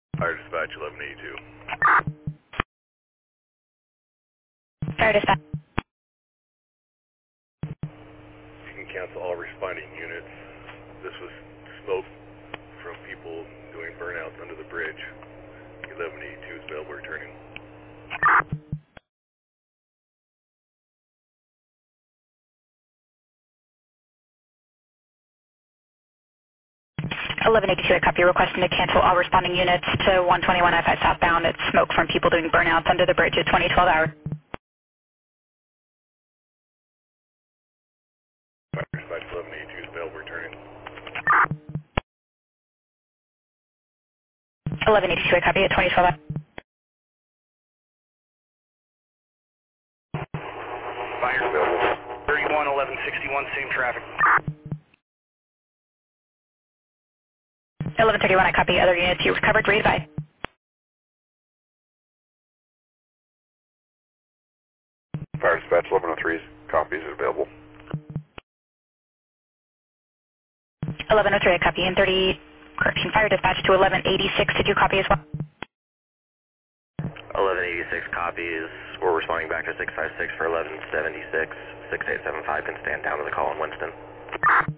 Fire dispatch 1182. Fire dispatch. You can cancel all responding units. This was smoke from people doing burnouts under the bridge. 1182 is available returning. 1182, I copy. Requesting to cancel all responding units to 121 I-5 southbound. It's smoke from people doing burnouts under the bridge at 2012 hours. Fire dispatch 1182 is available returning. 1182, I copy. At 2012 hours. Fire available. 311161, same traffic. 1131, I copy. Other units you recovered, read by. Fire dispatch 1103's copies are available. 1103, I copy. And 30, correction, fire dispatch to 1186, did you copy as well? 1186 copies. We're responding back to 656 for 1176. 6875 can stand down to the call in Winston.